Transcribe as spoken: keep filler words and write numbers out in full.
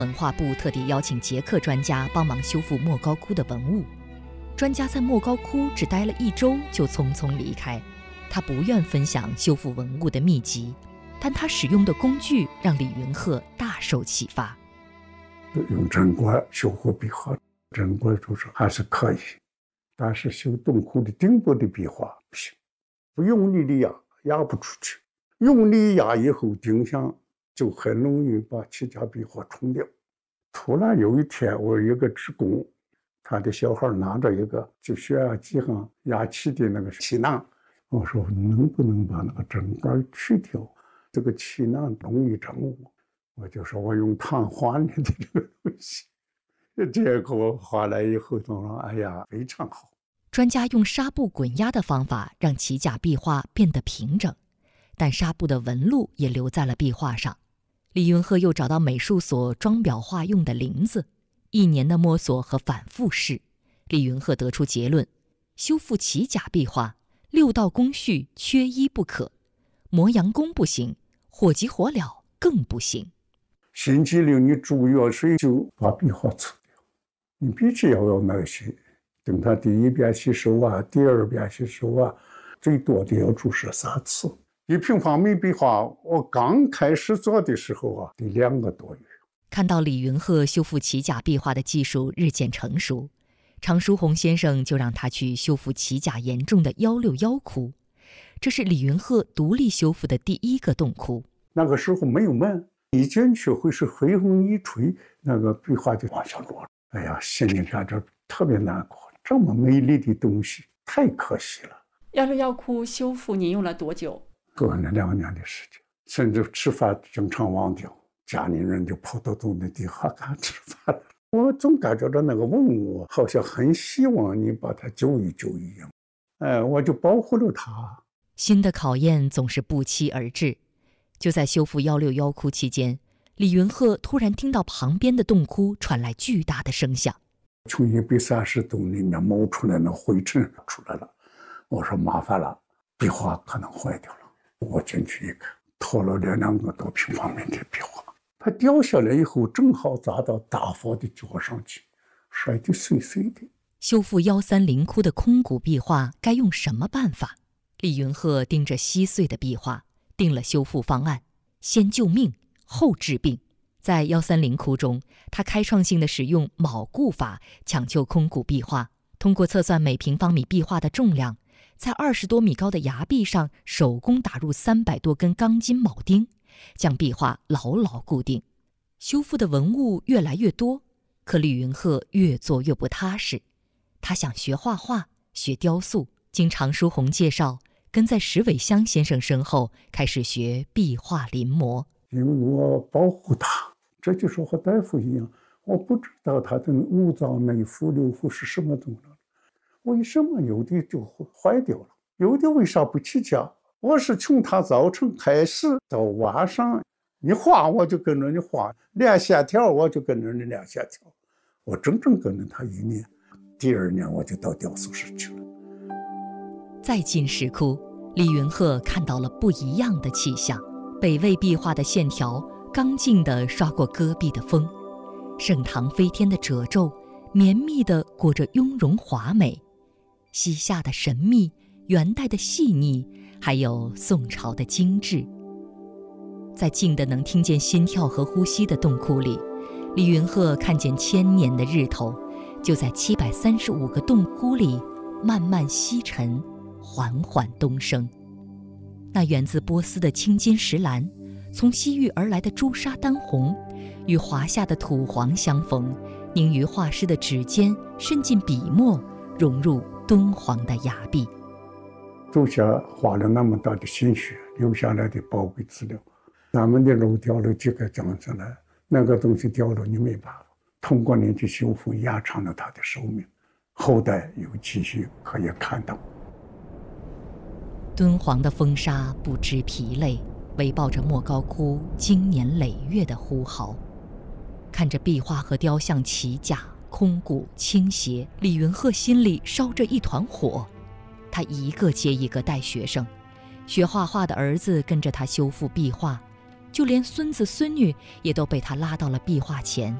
文化部特地邀请捷克专家帮忙修复莫高窟的文物。专家在莫高窟只待了一周就匆匆离开，他不愿分享修复文物的秘籍，但他使用的工具让李云鹤大受启发。 用针管修复壁画，针管就是还是可以，但是修洞窟的顶部的壁画不行，不用力的压压不出去，用力压以后钉上就很容易把起甲壁画冲掉。突然有一天，我有一个职工，他的小孩拿着一个就血压计上压气的那个气囊，我说能不能把那个针管去掉？这个气囊容易整我，我就说我用碳换的这个东西。结果画来以后，他说：“哎呀，非常好。” 专家用纱布滚压的方法让起甲壁画变得平整，但纱布的纹路也留在了壁画上。李云鹤又找到美术所装裱画用的林子，一年的摸索和反复试，李云鹤得出结论：修复起甲壁画，六道工序缺一不可，磨洋工不行，火急火燎更不行。 星期六你煮药水就把壁画除掉，你必须要有耐心，等它第一遍吸收啊，第二遍吸收啊，最多的要注射三次。一平方米壁画，我刚开始做的时候啊，得两个多月。 看到李云鹤修复起甲壁画的技术日渐成熟，常书鸿先生就让他去修复起甲严重的幺六幺窟。这是李云鹤独立修复的第一个洞窟。 那个时候没有门，一进去会是黑风一吹，那个壁画就往下落了。哎呀，心里感着特别难过，这么美丽的东西太可惜了。 幺六幺窟修复您用了多久？ 过了两年的时间，甚至吃饭经常忘掉，家里人就跑到洞的底下看吃饭了。我总感觉到那个文物好像很希望你把它救一救一样，哎，我就保护了它。 新的考验总是不期而至。就在修复幺六幺窟期间，李云鹤突然听到旁边的洞窟传来巨大的声响， 从一百三十洞里面冒出来那灰尘出来了。我说麻烦了，壁画可能坏掉了。我进去一看，拖了两两个多平方米的壁画，它掉下来以后正好砸到大佛的脚上去，摔得碎碎的。 修复幺三零窟的空谷壁画该用什么办法？李云鹤盯着稀碎的壁画，定了修复方案：先救命，后治病。在幺三零窟中，他开创性地使用铆固法抢救空谷壁画，通过测算每平方米壁画的重量，在二十多米高的崖壁上手工打入三百多根钢筋铆钉，将壁画牢牢固定。修复的文物越来越多，可李云鹤越做越不踏实。他想学画画，学雕塑，经常书鸿介绍，跟在石伟香先生身后开始学壁画临摹。 因为我保护它，这就是和大夫一样，我不知道它的五脏内腑六腑是什么东西，为什么有的就坏掉了，有的为啥不起价？我是从它早晨开始到晚上，你画我就跟着你画，练线条我就跟着你练线条，我整整跟着他一年。第二年我就到雕塑室去了。 再进石窟，李云鹤看到了不一样的气象。北魏壁画的线条刚劲地刷过戈壁的风，盛唐飞天的褶皱绵密地裹着雍容华美，西夏的神秘，元代的细腻，还有宋朝的精致。在静得能听见心跳和呼吸的洞窟里，李云鹤看见千年的日头就在七百三十五个洞窟里慢慢西沉，缓缓东升。那源自波斯的青金石蓝，从西域而来的朱砂丹红，与华夏的土黄相逢，凝于画师的指尖，渗进笔墨，融入敦煌的崖壁。 祖先花了那么大的心血留下来的宝贵资料，咱们的肉掉了几个讲出来，那个东西掉了你没办法，通过你去修复延长了它的寿命，后代有继续可以看到。 敦煌的风沙不知疲累，围抱着莫高窟经年累月的呼号。看着壁画和雕像起甲、空谷、倾斜，李云鹤心里烧着一团火。他一个接一个带学生，学画画的儿子跟着他修复壁画， 就连孙子孙女也都被他拉到了壁画前，